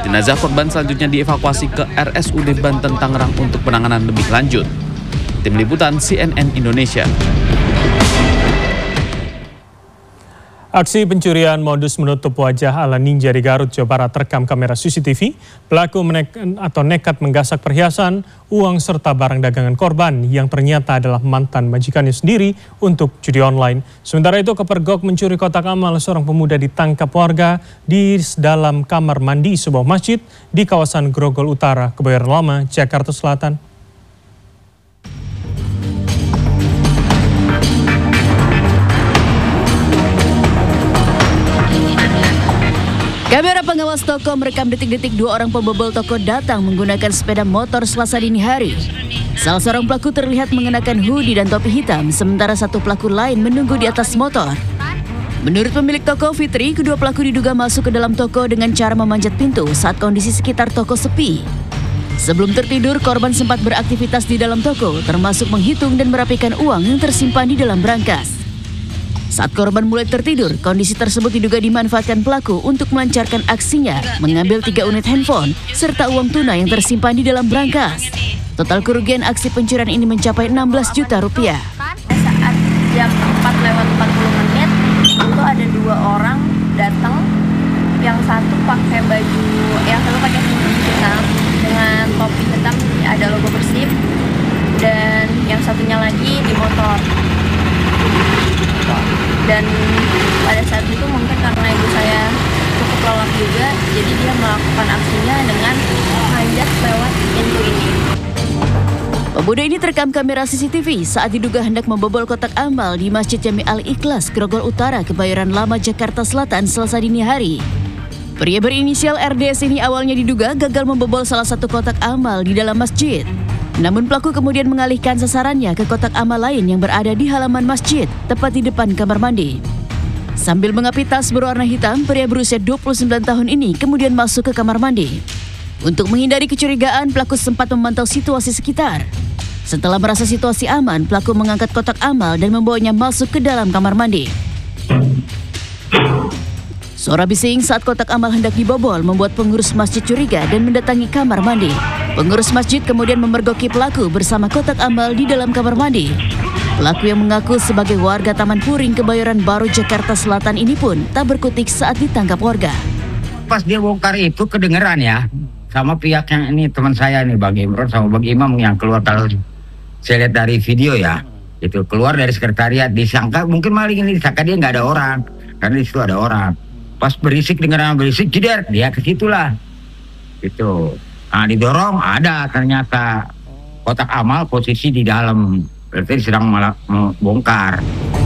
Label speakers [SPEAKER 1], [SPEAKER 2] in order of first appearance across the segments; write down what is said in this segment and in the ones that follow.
[SPEAKER 1] Jenazah korban selanjutnya dievakuasi ke RSUD Banten Tangerang untuk penanganan lebih lanjut. Tim Liputan CNN Indonesia.
[SPEAKER 2] Aksi pencurian modus menutup wajah ala ninja di Garut, Jawa Barat terekam kamera CCTV. Pelaku nekat menggasak perhiasan, uang serta barang dagangan korban yang ternyata adalah mantan majikannya sendiri untuk judi online. Sementara itu, kepergok mencuri kotak amal seorang pemuda ditangkap warga di dalam kamar mandi sebuah masjid di kawasan Grogol Utara, Kebayoran Lama, Jakarta Selatan.
[SPEAKER 3] Kamera pengawas toko merekam detik-detik dua orang pembobol toko datang menggunakan sepeda motor Selasa dini hari. Salah seorang pelaku terlihat mengenakan hoodie dan topi hitam, sementara satu pelaku lain menunggu di atas motor. Menurut pemilik toko, Fitri, kedua pelaku diduga masuk ke dalam toko dengan cara memanjat pintu saat kondisi sekitar toko sepi. Sebelum tertidur, korban sempat beraktivitas di dalam toko, termasuk menghitung dan merapikan uang yang tersimpan di dalam brankas. Saat korban mulai tertidur, kondisi tersebut diduga dimanfaatkan pelaku untuk melancarkan aksinya, mengambil 3 unit handphone serta uang tunai yang tersimpan di dalam brankas. Total kerugian aksi pencurian ini mencapai 16 juta rupiah.
[SPEAKER 4] Saat jam 4:40 itu ada 2 orang datang, yang satu pakai baju, yang satu pakai hoodie hitam dengan topi hitam ada logo Persib, dan yang satunya lagi di motor. Dan pada saat itu mungkin karena ibu saya cukup lelah juga, jadi dia melakukan aksinya dengan manjat lewat pintu ini.
[SPEAKER 3] Pemuda ini terekam kamera CCTV saat diduga hendak membobol kotak amal di Masjid Jami Al-Ikhlas, Grogol Utara, Kebayoran Lama, Jakarta Selatan, Selasa dini hari. Pria berinisial RDS ini awalnya diduga gagal membobol salah satu kotak amal di dalam masjid. Namun pelaku kemudian mengalihkan sasarannya ke kotak amal lain yang berada di halaman masjid, tepat di depan kamar mandi. Sambil mengapi tas berwarna hitam, pria berusia 29 tahun ini kemudian masuk ke kamar mandi. Untuk menghindari kecurigaan, pelaku sempat memantau situasi sekitar. Setelah merasa situasi aman, pelaku mengangkat kotak amal dan membawanya masuk ke dalam kamar mandi. Suara bising saat kotak amal hendak dibobol membuat pengurus masjid curiga dan mendatangi kamar mandi. Pengurus masjid kemudian memergoki pelaku bersama kotak amal di dalam kamar mandi. Pelaku yang mengaku sebagai warga Taman Puring, Kebayoran Baru, Jakarta Selatan ini pun tak berkutik saat ditangkap warga.
[SPEAKER 5] Pas dia bongkar itu kedengeran ya, sama pihak yang ini teman saya nih, Bang Imron sama Bang Imam yang keluar, kalau saya lihat dari video ya, itu keluar dari sekretariat, disangka mungkin maling ini, disangka dia nggak ada orang, karena di situ ada orang. Pas berisik, dengeran berisik, jeder, dia ke situlah. Itu. Nah, didorong, ada ternyata kotak amal posisi di dalam. Berarti sedang malah membongkar.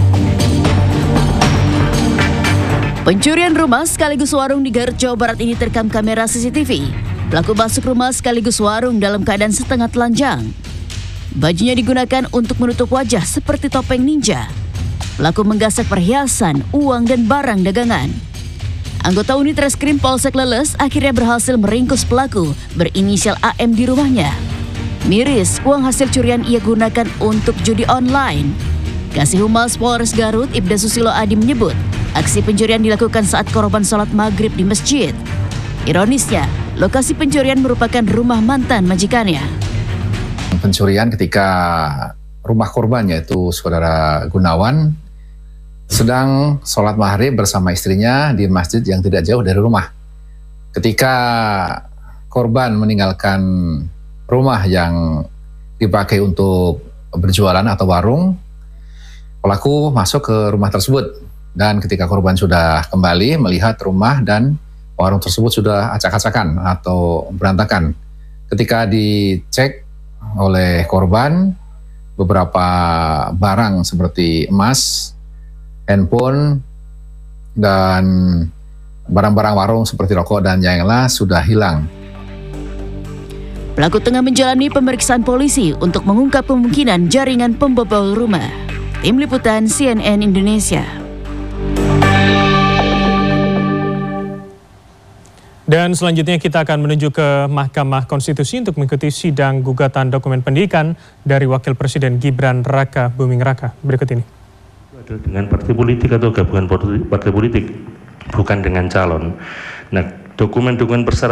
[SPEAKER 3] Pencurian rumah sekaligus warung di Garut, Jawa Barat ini terekam kamera CCTV. Pelaku masuk rumah sekaligus warung dalam keadaan setengah telanjang. Bajunya digunakan untuk menutup wajah seperti topeng ninja. Pelaku menggasak perhiasan, uang, dan barang dagangan. Anggota unit reskrim Polsek Leles akhirnya berhasil meringkus pelaku berinisial AM di rumahnya. Miris, uang hasil curian ia gunakan untuk judi online. Kasih Humas Polres Garut, Ibda Susilo Adi menyebut, aksi pencurian dilakukan saat korban sholat maghrib di masjid. Ironisnya, lokasi pencurian merupakan rumah mantan majikannya.
[SPEAKER 6] Pencurian ketika rumah korban, yaitu saudara Gunawan, sedang sholat maghrib bersama istrinya di masjid yang tidak jauh dari rumah. Ketika korban meninggalkan rumah yang dipakai untuk berjualan atau warung, pelaku masuk ke rumah tersebut. Dan ketika korban sudah kembali melihat rumah dan warung tersebut sudah acak-acakan atau berantakan. Ketika dicek oleh korban, beberapa barang seperti emas, handphone, dan barang-barang warung seperti rokok dan yang lain sudah hilang.
[SPEAKER 3] Pelaku tengah menjalani pemeriksaan polisi untuk mengungkap kemungkinan jaringan pembobol rumah. Tim Liputan CNN Indonesia.
[SPEAKER 2] Dan selanjutnya kita akan menuju ke Mahkamah Konstitusi untuk mengikuti sidang gugatan dokumen pendidikan dari Wakil Presiden Gibran Raka Buming Raka. Berikut ini.
[SPEAKER 7] Dengan partai politik atau gabungan partai politik, bukan dengan calon. Nah, dokumen-dokumen persyarat